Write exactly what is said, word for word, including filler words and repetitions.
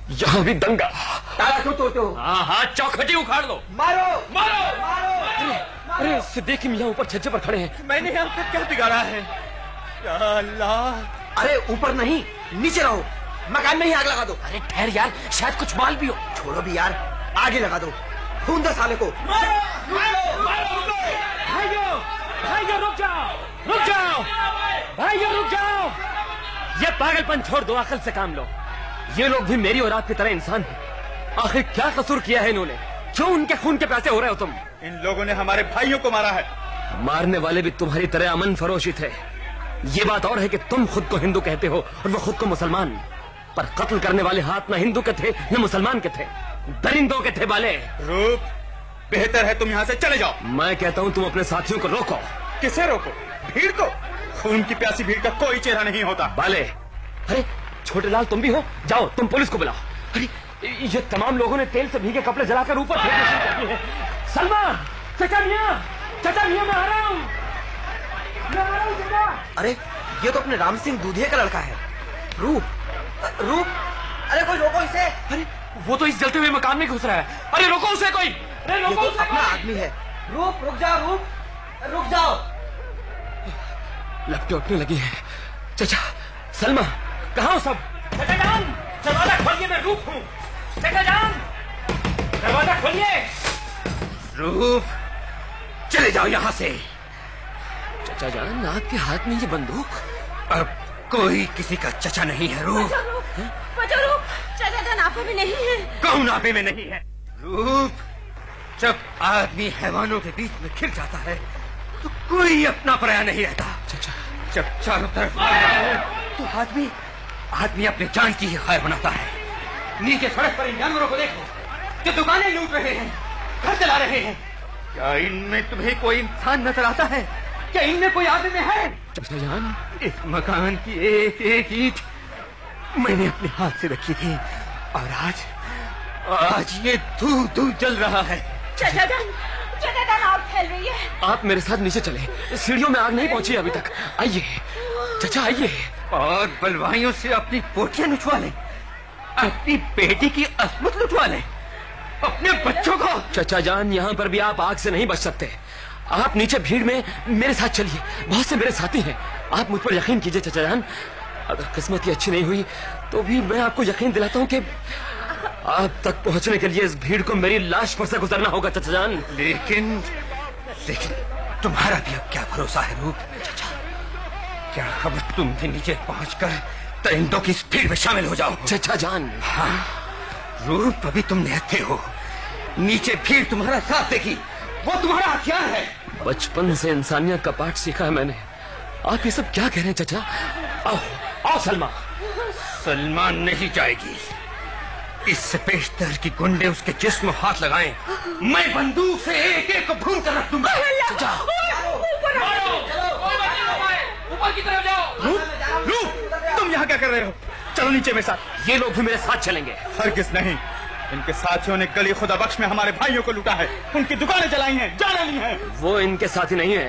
यहाँ भी दंगा। ताला क्यों तोड़ते हो? हाँ हाँ, चौखटी उखाड़ लो। मारो मारो मारो। अरे अरे सिद्दीकी मियाँ ऊपर छज्जे पर खड़े हैं। मैंने यहाँ पे क्या बिगाड़ा है? या अल्लाह। अरे ऊपर नहीं, नीचे रहो, मकान में ही आग लगा दो। अरे ठहर यार, शायद कुछ माल भी हो। छोड़ो भी यार, आगे लगा दो, खून दो साले को। मारो मारो मारो। भाइयों भाइयों रुक जाओ, रुक जाओ भाइयों, रुक जाओ। ये पागलपन छोड़ दो, अकल से काम लो। ये लोग भी मेरी और आपकी तरह इंसान हैं। आखिर क्या कसूर किया है इन्होंने? क्यों उनके खून के प्यासे हो रहे हो तुम? इन लोगों ने हमारे भाइयों को मारा है। मारने वाले भी तुम्हारी तरह अमन फरोशी थे। ये बात और है कि तुम खुद को हिंदू कहते हो और वो खुद को मुसलमान, पर कत्ल करने वाले हाथ न हिंदू के थे न मुसलमान के थे, दरिंदों के थे बाले। रूप, बेहतर है तुम यहाँ से चले जाओ। मैं कहता हूँ तुम अपने साथियों को रोको। किसे रोको? भीड़ को? खून की प्यासी भीड़ का कोई चेहरा नहीं होता। बाले, अरे छोटे लाल तुम भी हो, जाओ तुम पुलिस को बुलाओ। अरे ये तमाम लोगों ने तेल से भीगे कपड़े जलाकर ऊपर फेंकने शुरू कर दिए हैं। सलमा, चाचा मियां, चाचा मियां, मैं आ रहा हूँ, मैं आ रहा हूँ चाचा। अरे ये तो अपने राम सिंह दूधिया का लड़का है। रूप, रूप, अरे कोई रोको इसे। अरे वो तो इस जलते हुए मकान में घुस रहा है। अरे रोको उसे कोई, अरे रोको ये तो उसे अपना कोई। आदमी है। रूप, रुक जाओ, रूप, रुक जाओ। लपटे उठने लगी है। चाचा, सलमा, कहाँ हो सब? चाचा जान, दरवाजा खोलिए, मैं रूप हूँ। चाचा जान, दरवाजा खोलिए। रूप, चले जाओ यहाँ से। चाचा जान, आपके हाथ में ये बंदूक? अब कोई किसी का चचा नहीं है। रूप, बचाओ रूप, चाचा जान आपे में नहीं है। कौन आपे में नहीं है? रूप, जब आदमी हैवानों के बीच में खिल जाता है तो कोई अपना पराया नहीं रहता। चाचा, जब चारों तरफ है, तो आदमी आदमी अपने जान की ही खैर बनाता है। नीचे सड़क पर इन जानवरों को देखो जो दुकानें लूट रहे हैं, घर चला रहे हैं। क्या इनमें तुम्हें कोई इंसान नजर आता है? क्या इनमें कोई आदमी है? चाचा जान, इस मकान की एक एक ईंट मैंने अपने हाथ से रखी थी और आज आज ये धू धू जल रहा है। चाचा जान, चाचा जान आग फैल रही है। आप मेरे साथ नीचे चले, सीढ़ियों में आग नहीं पहुंची अभी तक। आइए चाचा, आइए। और बलवाइयों से अपनी पोटियां लुटवा लें, अपनी बेटी की अस्मत लुटवा लें, अपने बच्चों को। चाचा जान, यहाँ पर भी आप आग से नहीं बच सकते। आप नीचे भीड़ में मेरे साथ चलिए, बहुत से मेरे साथी हैं। आप मुझ पर यकीन कीजिए चाचा जान, अगर किस्मत ही अच्छी नहीं हुई तो भी मैं आपको यकीन दिलाता हूँ कि आप तक पहुँचने के लिए इस भीड़ को मेरी लाश पर से गुजरना होगा चाचा जान। लेकिन लेकिन तुम्हारा भी अब क्या भरोसा है रूप? क्या खबर तुम भी नीचे पहुंचकर परिंदों की इस भीड़ में शामिल हो जाओ? चाचा जान, हाँ रूप, अभी तुम निहत्थे हो, नीचे भीड़ तुम्हारा साथ देगी, वो तुम्हारा हथियार है। बचपन से इंसानियत का पाठ सीखा है मैंने। आप ये सब क्या कह रहे हैं चाचा? आओ आओ सलमा। सलमान नहीं जाएगी। इससे पेशतर की गुंडे उसके जिस्म हाथ लगाएं, मैं बंदूक से एक एक को भून कर रख दूंगा। चाचा, ऊपर की तरफ जाओ। रूप, रूप, तुम यहाँ क्या कर रहे हो? चलो नीचे मेरे साथ। ये लोग भी मेरे साथ चलेंगे। हरगिज़ नहीं। इनके साथियों ने गली खुदा बख्श में हमारे भाइयों को लूटा है, उनकी दुकानें जलाई हैं, जान ली हैं। वो इनके साथी नहीं है।